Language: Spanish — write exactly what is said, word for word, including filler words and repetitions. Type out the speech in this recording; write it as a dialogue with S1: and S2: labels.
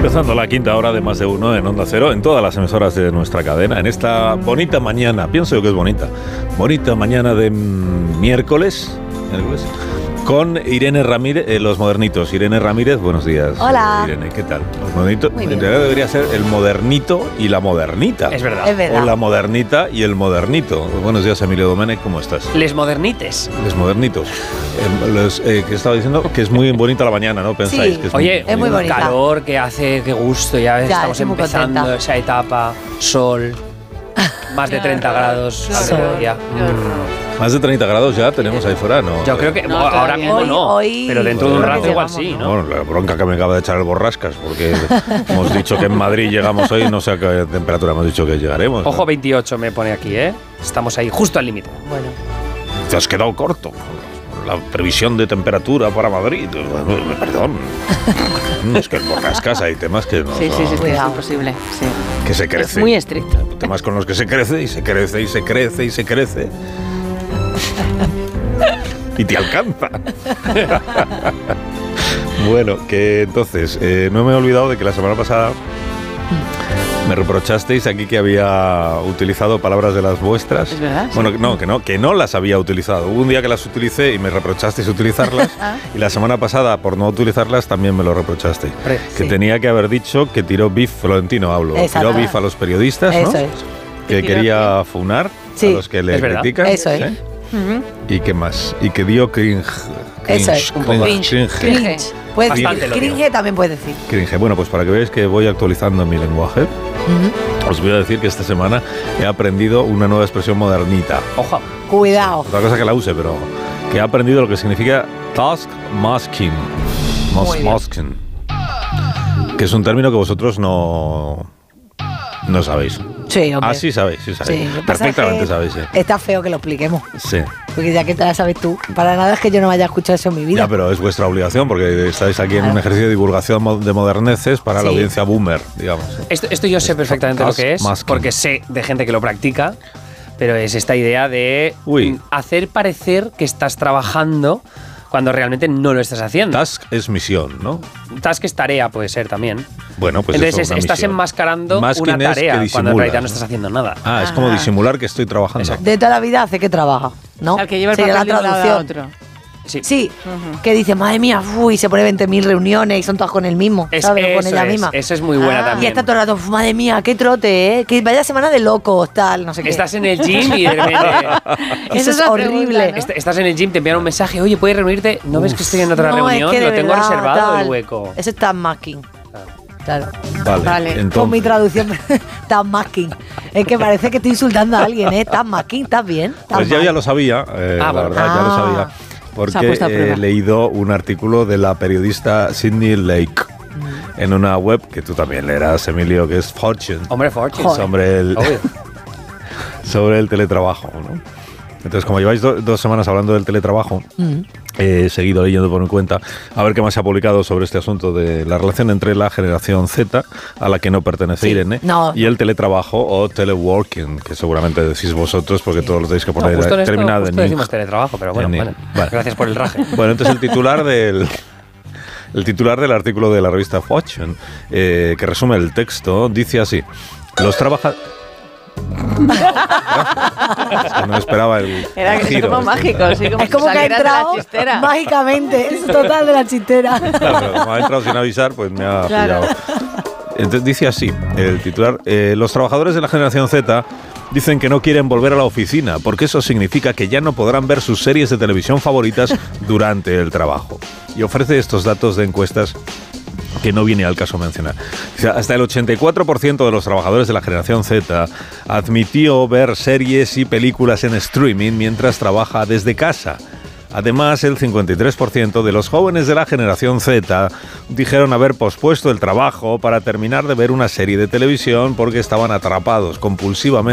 S1: Empezando la quinta hora de Más de Uno en Onda Cero, en todas las emisoras de nuestra cadena, en esta bonita mañana, pienso yo que es bonita, bonita mañana de miércoles, miércoles con Irene Ramírez, eh, Los Modernitos. Irene Ramírez, buenos días.
S2: Hola.
S1: Irene, ¿qué tal? Los Modernitos,
S2: Muy
S1: en
S2: bien.
S1: realidad debería ser el modernito y la modernita.
S3: Es verdad.
S2: Es verdad.
S1: O la modernita y el modernito. Buenos días, Emilio Domenech, ¿cómo estás?
S3: Les modernites.
S1: Los modernitos. Eh, los, eh, que estaba diciendo que es muy bonita la mañana, ¿no? Pensáis
S2: Sí.
S1: que es
S3: Oye,
S2: Es muy
S3: un
S2: bonita.
S3: calor que hace, qué gusto, ya ves,
S2: Ya,
S3: estamos
S2: estoy muy
S3: empezando
S2: contenta.
S3: esa etapa, sol, más de treinta grados al
S2: Sol.
S3: mediodía.
S1: Más de treinta grados ya tenemos ahí fuera, ¿no?
S3: Yo creo que
S4: No,
S3: ahora
S4: todavía
S3: mismo
S2: Hoy-
S3: no,
S2: hoy-
S3: pero dentro de un
S1: Creo que
S3: rato igual
S2: llegamos,
S3: sí,
S2: ¿no?
S3: ¿no?
S1: Bueno, la bronca que me acaba de echar el Borrascas, porque hemos dicho que en Madrid llegamos hoy, no sé a qué temperatura hemos dicho que llegaremos.
S3: Ojo, veintiocho me pone aquí, ¿eh? Estamos ahí, justo al límite.
S2: Bueno,
S1: Te has quedado corto. La previsión de temperatura para Madrid. Bueno, perdón. Es que el Borrascas hay temas que no
S4: Sí, sí, sí,
S1: son-
S4: es que es
S2: Cuidado.
S4: imposible. Sí.
S1: que se crece.
S4: Es muy estricto.
S1: Temas con los que se crece y se crece y se crece y se crece. Y te alcanza. Bueno, que entonces, eh, no me he olvidado de que la semana pasada me reprochasteis aquí que había utilizado palabras de las vuestras.
S4: ¿Es verdad?
S1: Bueno, no, que no, que no las había utilizado. Hubo un día que las utilicé y me reprochasteis utilizarlas.
S4: Ah.
S1: Y la semana pasada, por no utilizarlas, también me lo reprochasteis.
S3: Hombre,
S1: Que
S2: sí.
S1: tenía que haber dicho que tiró bif, Florentino hablo,
S2: Exacto.
S1: tiró bif a los periodistas, ¿no?
S2: eso es.
S1: Que
S4: ¿Qué
S1: quería funar
S2: Sí.
S1: a los que le
S3: Es verdad.
S1: critican.
S2: Eso es.
S1: ¿sí?
S4: Ujú.
S1: ¿Y qué más? Y que dio cringe. Cringe,
S2: Eso es.
S3: Un poco.
S1: cringe, cringe.
S2: Cringe. Puedes decir,
S3: Bastante lo digo.
S2: cringe también puedes decir.
S1: Cringe. Bueno, pues para que veáis que voy actualizando mi lenguaje,
S2: Ujú.
S1: os voy a decir que esta semana he aprendido una nueva expresión modernita.
S3: Ojo.
S2: Cuidado.
S1: Otra cosa que la use, pero que he aprendido lo que significa task masking. Mas-
S2: Muy bien.
S1: masking. Que es un término que vosotros no, no sabéis.
S2: Sí, hombre.
S1: Ah, sí sabéis, sí sabéis.
S2: Sí, lo que pasa es
S1: Perfectamente
S2: que
S1: sabéis, sí.
S2: Está feo que lo expliquemos.
S1: Sí.
S2: Porque ya que te la sabes tú, para nada es que yo no haya escuchado eso en mi vida.
S1: Ya, pero es vuestra obligación porque estáis aquí en un
S2: Claro.
S1: ejercicio de divulgación mo- de moderneces para la
S2: Sí.
S1: audiencia boomer, digamos.
S3: Esto, esto yo sé perfectamente lo que es,
S1: Task masking.
S3: porque sé de gente que lo practica, pero es esta idea de
S1: Uy.
S3: mm, hacer parecer que estás trabajando cuando realmente no lo estás haciendo.
S1: Task es misión, ¿no?
S3: Task es tarea, puede ser también.
S1: Bueno, pues
S3: Entonces
S1: eso,
S3: es-
S1: una
S3: estás
S1: misión.
S3: enmascarando
S1: Masking
S3: una
S1: es que
S3: tarea cuando en
S1: disimulas,
S3: realidad no
S1: ¿no?
S3: estás haciendo nada.
S1: Ah, es como
S2: Ajá.
S1: disimular que estoy trabajando.
S3: Exacto.
S2: De toda la vida hace que trabaja, ¿no?
S4: Al que lleva el
S2: Sería
S4: papel de
S2: la
S4: un lado a
S2: traducción.
S4: otro.
S3: Sí.
S2: Sí,
S4: Ujú.
S2: que dice, madre mía, uy, se pone veinte mil reuniones y son todas con el mismo,
S3: Es-
S2: ¿sabes? Con
S3: eso
S2: ella
S3: es,
S2: misma.
S3: eso es muy buena
S2: Ah,
S3: también.
S2: Y está todo el rato, "Uf, madre mía, qué trote, ¿eh? Que vaya semana de locos, tal, no sé qué.
S3: Estás en el gym y de repente
S2: Eso
S4: Esa
S2: es
S4: es la
S2: horrible.
S4: pregunta, ¿no?
S3: est- estás en el gym, te envían un mensaje, oye, ¿puedes reunirte? ¿No ves que estoy en otra
S2: No,
S3: reunión?
S2: es que de
S3: Lo tengo
S2: verdad,
S3: reservado
S2: tal.
S3: el hueco.
S2: Eso es tan masking. Claro.
S1: Vale,
S4: Vale.
S1: entonces,
S2: Con mi traducción, tan masking. Es que parece que estoy insultando a alguien, ¿eh? Tan masking, ¿estás bien? Tan
S1: pues yo
S2: mal.
S1: ya lo sabía, eh,
S3: Ah,
S1: la
S3: bueno.
S1: verdad, ya lo
S2: Ah.
S1: sabía.
S4: Se ha
S1: Porque
S4: puesto a prueba.
S1: he leído un artículo de la periodista Sydney Lake en una web que tú también leerás, Emilio, que es Fortune.
S3: Hombre, Fortune.
S2: Joder.
S1: Sobre el,
S3: Obvio.
S1: sobre el teletrabajo, ¿no? Entonces, como lleváis do- dos semanas hablando del teletrabajo,
S2: Mm.
S1: he seguido leyendo por mi cuenta a ver qué más se ha publicado sobre este asunto de la relación entre la generación Z, a la que no pertenece
S2: Sí,
S1: Irene,
S2: no.
S1: y el teletrabajo o teleworking, que seguramente decís vosotros porque todos lo tenéis que
S3: No,
S1: poner
S3: justo en esto,
S1: terminado
S3: justo
S1: en
S3: decimos
S1: ing.
S3: teletrabajo, pero bueno,
S1: En
S3: bueno,
S1: ing. Vale.
S3: gracias por el raje.
S1: Bueno, entonces el titular del el titular del artículo de la revista Fortune, eh, que resume el texto, dice así: los trabajadores. Es que no esperaba el,
S4: Era
S1: el
S4: que es
S1: giro.
S4: como mágico, sí, como
S2: Es como
S4: si
S2: que ha
S4: salieras de la
S2: entrado
S4: chistera.
S2: mágicamente, es total de la chistera.
S1: Claro, pero como ha entrado sin avisar, pues me ha
S4: Claro.
S1: pillado. Entonces dice así, el titular: eh, los trabajadores de la generación Z dicen que no quieren volver a la oficina porque eso significa que ya no podrán ver sus series de televisión favoritas durante el trabajo. Y ofrece estos datos de encuestas que no viene al caso mencionar. O sea, hasta el ochenta y cuatro por ciento de los trabajadores de la generación Z admitió ver series y películas en streaming mientras trabaja desde casa. Además, el cincuenta y tres por ciento de los jóvenes de la generación Z dijeron haber pospuesto el trabajo para terminar de ver una serie de televisión porque estaban atrapados compulsivamente